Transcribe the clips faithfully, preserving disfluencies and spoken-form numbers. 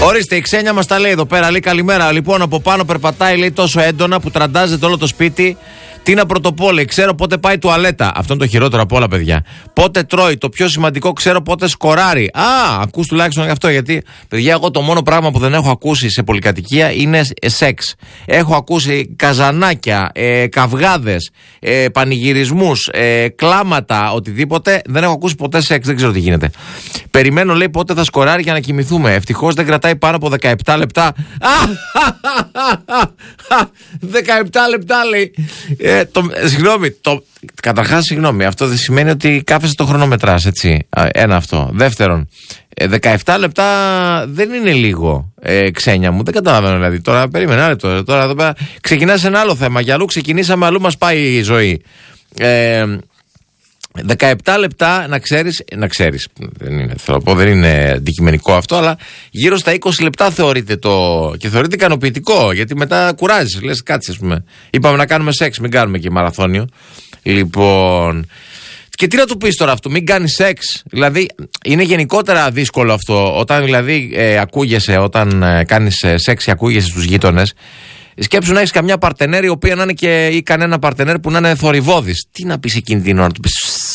Ορίστε, η Ξένια μας τα λέει εδώ πέρα. Λέει καλημέρα. Λοιπόν, από πάνω περπατάει, λέει, τόσο έντονα που τραντάζεται όλο το σπίτι. Τι να πρωτοπώ, λέει, ξέρω πότε πάει τουαλέτα. Αυτό είναι το χειρότερο από όλα, παιδιά. Πότε τρώει. Το πιο σημαντικό, ξέρω πότε σκοράρει. Α, ακούς τουλάχιστον γι' αυτό. Γιατί, παιδιά, εγώ το μόνο πράγμα που δεν έχω ακούσει σε πολυκατοικία είναι σεξ. Έχω ακούσει καζανάκια, ε, καυγάδες, ε, πανηγυρισμούς, ε, κλάματα, οτιδήποτε. Δεν έχω ακούσει ποτέ σεξ. Δεν ξέρω τι γίνεται. Περιμένω, λέει, πότε θα σκοράρει για να κοιμηθούμε. Ευτυχώς δεν κρατάει πάνω από δεκαεπτά λεπτά. δεκαεπτά λεπτά, λέει. Ε, το, συγγνώμη, το, καταρχάς συγγνώμη, αυτό δεν σημαίνει ότι κάθεσαι το χρονομετράς, έτσι. Ένα αυτό. Δεύτερον, ε, δεκαεπτά λεπτά δεν είναι λίγο, ε, Ξένια μου. Δεν καταλαβαίνω, δηλαδή. Τώρα περίμενε, άλλο τώρα, τώρα εδώ πέρα ξεκινάς σε ένα άλλο θέμα. Για αλλού ξεκινήσαμε, αλλού μας πάει η ζωή. Ε, δεκαεπτά λεπτά, να ξέρεις, να ξέρεις, δεν είναι, θέλω να πω, δεν είναι αντικειμενικό αυτό, αλλά γύρω στα είκοσι λεπτά θεωρείται το, και θεωρείται ικανοποιητικό, γιατί μετά κουράζεις, λες κάτσε, ας πούμε, είπαμε να κάνουμε σεξ, μην κάνουμε και μαραθώνιο. Λοιπόν, και τι να του πεις τώρα αυτό, μην κάνεις σεξ, δηλαδή είναι γενικότερα δύσκολο αυτό, όταν δηλαδή ε, ακούγεσαι, όταν ε, κάνεις ε, σεξ και ακούγεσαι στους γείτονες. Σκέψου να έχεις καμιά παρτενέρ η οποία να είναι και, ή κανένα παρτενέρ που να είναι θορυβώδης. Τι να πεις εκείνη την ώρα, να του πεις.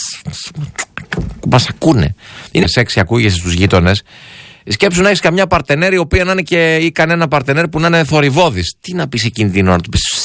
Μας ακούνε. Είναι σεξι, ακούγεσαι στους γείτονες. Σκέψου να έχεις καμιά παρτενέρ η οποία να είναι και, ή κανένα παρτενέρ που να είναι θορυβώδης. Τι να πεις εκείνη την ώρα, να του πεις.